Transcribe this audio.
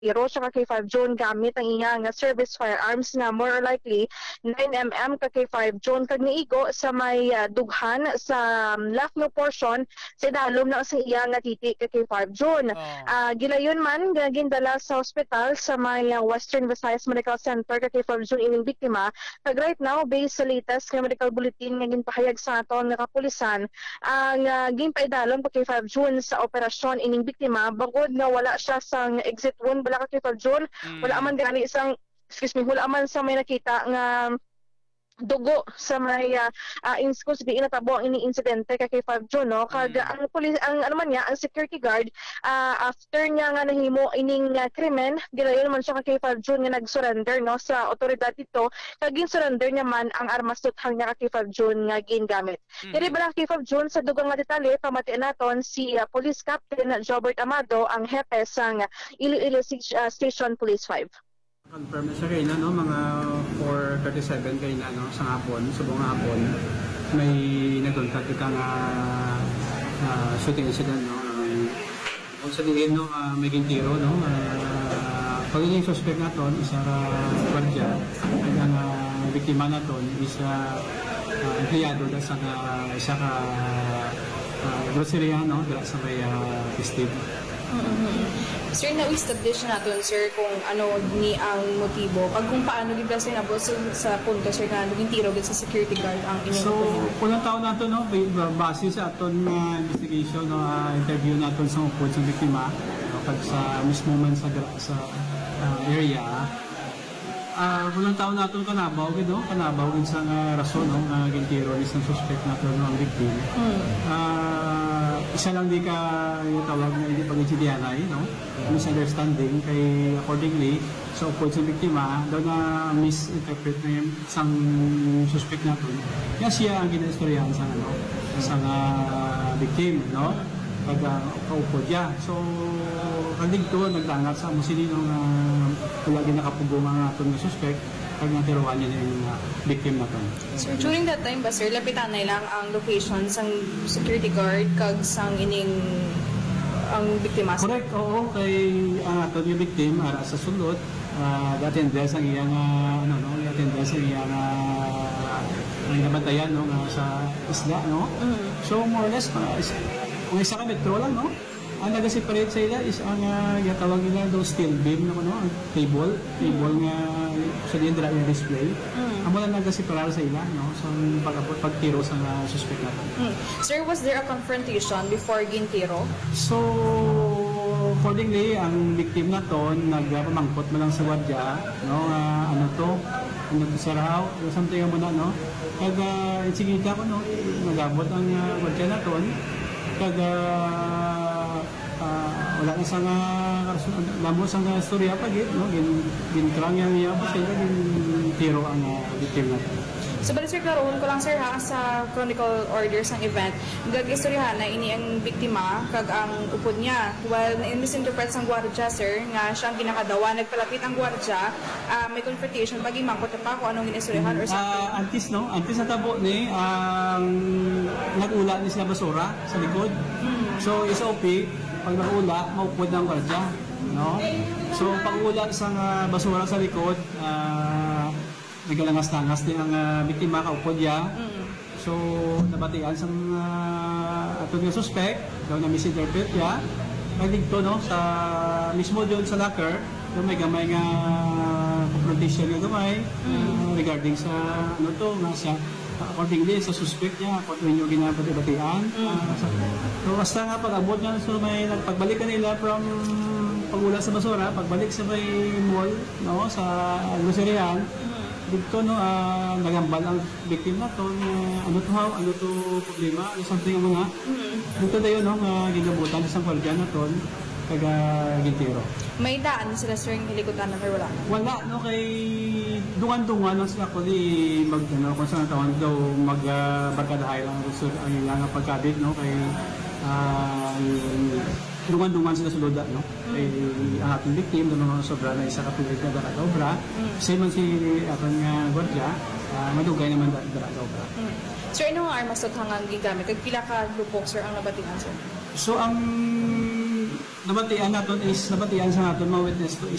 tiro siya ka kay 5 June gamit ang iya nga service firearms nga more likely 9mm ka kay 5 June kag niigo sa may dughan sa left no portion sa dalom na sa iya nga titik ka kay 5 June. Gilayon man gindala sa ospital sa may Western Visayas Medical Center ka kay 5 June ining biktima kag right now based sa latest nga medical bulletin nga ginpahayag sa aton nga kapulisan ang ginpaidalom pa kay 5 June sa operasyon ining biktima bangod nga wala siya sang exit wound bala ka kay 5 June wala man gani isang wala man sa may nakita nga dugo sa may kung sabihin natabo ang ini insidente kay 5 June no kag ang pulis ang ano man niya ang security guard after niya nga nahimo ining krimen gilayon man siya kay 5 June nga nag-surrender no sa otoridad dito kag gin-surrender niya man ang armas tuthang niya kay 5 June nga gingamit. Diri bala kay 5 June sa dugang nga detalye pamatiin naton si Police Captain Jobert Amado ang hepe sang Iloilo Station Police 5. Confirm na siya kayo na, no? Mga 4:37 kayo na, no? Sa hapon, sa buong hapon, may nagkontak ka nga shooting incident, no? Kung sa diin, no, may gintiro, no? Pag yung suspect naton, isa ka guardia, at ang biktima naton, isa empleyado na isa ka grocery, no? Dala sa may festive. Sir, na-establish natin, sir, kung ano ni ang motibo. Pag kung paano gibla sir na sa punto, sir, na naging tiro sa security guard ang inyong so, unang taon natin, no, base sa aton investigation, no, interview natin sa upod sa biktima, no, pag sa mismo man sa area, unang taon natin kanabaw, no, kanabaw sa rason, no, na gintiro ni isang suspect natin, no, ang victim. Isa lang di ka yung tawag na hindi pag-insidihanay, no? Misunderstanding, kay accordingly, sa upod sa biktima, daw na misinterpret na yung isang suspect natin. Kaya siya ang ginaistoryahan sa, ano, sa victim, no? Pag kaupod niya. So, kandig to, nagdangat sa musili nung wala ginakapugong ang aton na suspect, pag natiruan niya yung victim na to. So, during that time ba, sir, lapitan na lang ang location sang security guard kag sang ining ang biktima? Correct, oo. Kay ang aton yung victim, ara sa sulod, attendance ang iyang, attendance ang iyang nabantayan, no, sa isla, no? So, more or less, kung isa ka metro lang, no? Ang nag-separate sa ila is ang gatawag nila daw steel beam, no, ang table nga sa dindra yung display. Ang mga nag-separate sa ila, no? So, pagtiro sa suspect natin. Sir, was there a confrontation before gintiro? So, accordingly, ang victim na to, nagpamangkot mo lang sa gwardiya, no? Ano to sa raw, something mo na, no? Kag itsigita ko, no? Nagabot ang gwardiya na to, kag wala na sa lamo sa storya pa gid, no, gintrang yang iya pa sila tiro ang victim natin. So, bali sir, klaroon ko lang sir ha, sa chronicle orders ng event, gag-istoryahan na ini ang biktima, kag ang upod niya. While na-misinterpret sang gwardiya sir, nga siya ang ginakadawa, nagpalapit ang gwardiya, may confrontation, pag imangkot pa kung anong ginistoryahan or something. Antis na tabo ni, nag-ula ni sila basura sa likod. So, SOP, pag nag-ula, maupod ng gwardiya. No? So, pag-ula sa basura sa likod, nagalangas-langas din ang biktima, kaupod niya. So, nabatian sa atong nga suspect, daw na misinterpret niya. Pagdigto, no, sa mismo doon sa locker, may gamay nga confrontation nga gamay regarding sa ano to, nga siya accordingly sa suspect niya, according yung ginabati-batian. So, basta nga pag-abot niya, so may pagbalik nila from pag-ula sa basura, pagbalik sa may mall, no, sa groceryan, dito, no, nagambal ang victim na to, ano to problema, something ang mga, dito na yun, no, ginabutan sa gwardiya na to, kaga gintiro. May daan sila sir yung hilikotan na wala? Wala, no, kay dungan-dungan lang sila ko di kung saan tawag daw, magbarkadahay lang ang ilang pagkabit, no, kay dungan-dungan sila sa loda, no? Kay ang ating victim, doon sobra na isa kapilit na daragawbra. Same man si ating gwardiya, madugay naman daragawbra. Sir, ano ang armas at hangang gigamit? Pila ka grupo, sir, ang nabatihan, sir? So, ang nabatian sa naton mga witness to